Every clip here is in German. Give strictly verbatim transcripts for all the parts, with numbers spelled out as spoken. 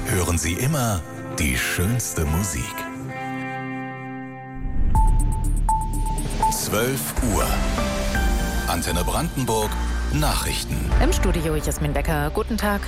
hören Sie immer die schönste Musik. zwölf Uhr. Antenne Brandenburg Nachrichten. Im Studio Jasmin Becker. Guten Tag.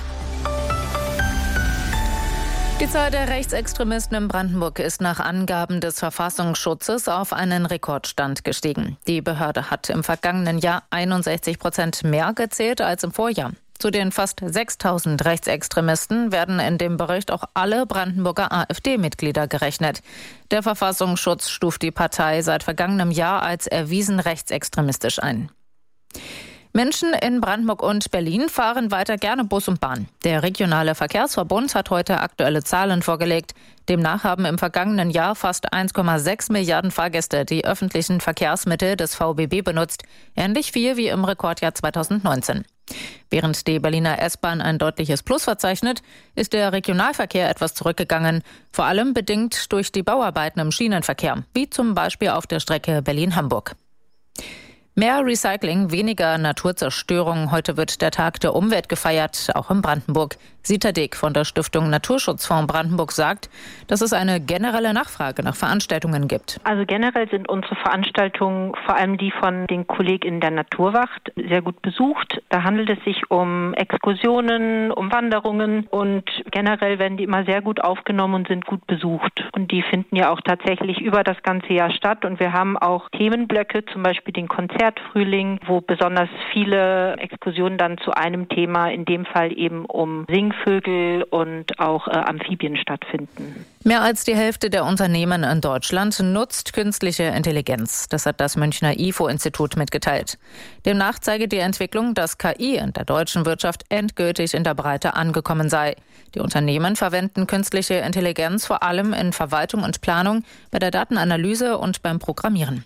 Die Zahl der Rechtsextremisten in Brandenburg ist nach Angaben des Verfassungsschutzes auf einen Rekordstand gestiegen. Die Behörde hat im vergangenen Jahr einundsechzig Prozent mehr gezählt als im Vorjahr. Zu den fast sechstausend Rechtsextremisten werden in dem Bericht auch alle Brandenburger AfD-Mitglieder gerechnet. Der Verfassungsschutz stuft die Partei seit vergangenem Jahr als erwiesen rechtsextremistisch ein. Menschen in Brandenburg und Berlin fahren weiter gerne Bus und Bahn. Der regionale Verkehrsverbund hat heute aktuelle Zahlen vorgelegt. Demnach haben im vergangenen Jahr fast eins Komma sechs Milliarden Fahrgäste die öffentlichen Verkehrsmittel des V B B benutzt. Ähnlich viel wie im Rekordjahr zweitausendneunzehn. Während die Berliner S-Bahn ein deutliches Plus verzeichnet, ist der Regionalverkehr etwas zurückgegangen. Vor allem bedingt durch die Bauarbeiten im Schienenverkehr, wie zum Beispiel auf der Strecke Berlin-Hamburg. Mehr Recycling, weniger Naturzerstörung. Heute wird der Tag der Umwelt gefeiert, auch in Brandenburg. Sita Dick von der Stiftung Naturschutzfonds Brandenburg sagt, dass es eine generelle Nachfrage nach Veranstaltungen gibt. Also generell sind unsere Veranstaltungen, vor allem die von den KollegInnen der Naturwacht, sehr gut besucht. Da handelt es sich um Exkursionen, um Wanderungen und generell werden die immer sehr gut aufgenommen und sind gut besucht. Und die finden ja auch tatsächlich über das ganze Jahr statt. Und wir haben auch Themenblöcke, zum Beispiel den Konzertfrühling, wo besonders viele Exkursionen dann zu einem Thema, in dem Fall eben um Singvögel und auch äh, Amphibien stattfinden. Mehr als die Hälfte der Unternehmen in Deutschland nutzt künstliche Intelligenz. Das hat das Münchner I F O-Institut mitgeteilt. Demnach zeige die Entwicklung, dass K I in der deutschen Wirtschaft endgültig in der Breite angekommen sei. Die Unternehmen verwenden künstliche Intelligenz vor allem in Verwaltung und Planung, bei der Datenanalyse und beim Programmieren.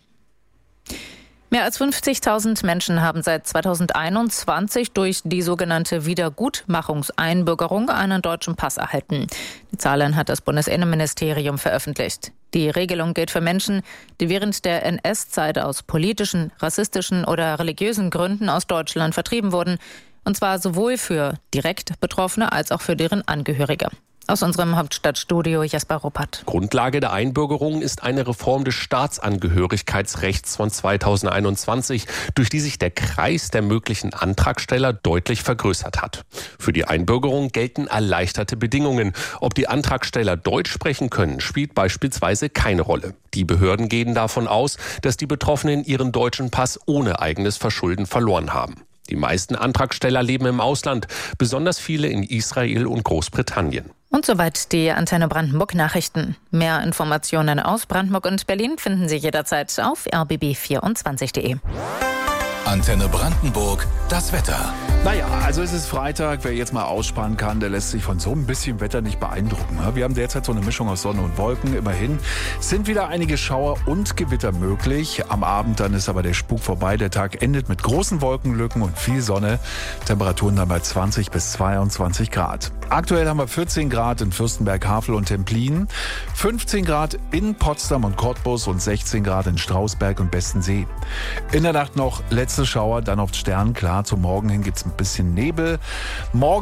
Mehr als fünfzigtausend Menschen haben seit zweitausendeinundzwanzig durch die sogenannte Wiedergutmachungseinbürgerung einen deutschen Pass erhalten. Die Zahlen hat das Bundesinnenministerium veröffentlicht. Die Regelung gilt für Menschen, die während der N S-Zeit aus politischen, rassistischen oder religiösen Gründen aus Deutschland vertrieben wurden. Und zwar sowohl für direkt Betroffene als auch für deren Angehörige. Aus unserem Hauptstadtstudio Jesper Ruppert. Grundlage der Einbürgerung ist eine Reform des Staatsangehörigkeitsrechts von zweitausendeinundzwanzig, durch die sich der Kreis der möglichen Antragsteller deutlich vergrößert hat. Für die Einbürgerung gelten erleichterte Bedingungen. Ob die Antragsteller Deutsch sprechen können, spielt beispielsweise keine Rolle. Die Behörden gehen davon aus, dass die Betroffenen ihren deutschen Pass ohne eigenes Verschulden verloren haben. Die meisten Antragsteller leben im Ausland, besonders viele in Israel und Großbritannien. Und soweit die Antenne Brandenburg Nachrichten. Mehr Informationen aus Brandenburg und Berlin finden Sie jederzeit auf r b b vierundzwanzig punkt de. Antenne Brandenburg, das Wetter. Naja, also es ist Freitag. Wer jetzt mal ausspannen kann, der lässt sich von so ein bisschen Wetter nicht beeindrucken. Wir haben derzeit so eine Mischung aus Sonne und Wolken. Immerhin sind wieder einige Schauer und Gewitter möglich. Am Abend dann ist aber der Spuk vorbei. Der Tag endet mit großen Wolkenlücken und viel Sonne. Temperaturen dann bei zwanzig bis zweiundzwanzig Grad. Aktuell haben wir vierzehn Grad in Fürstenberg, Havel und Templin, fünfzehn Grad in Potsdam und Cottbus und sechzehn Grad in Strausberg und Bestensee. In der Nacht noch letzte Schauer, dann oft sternklar. Zum Morgen hin gibt es ein bisschen Nebel. Morgen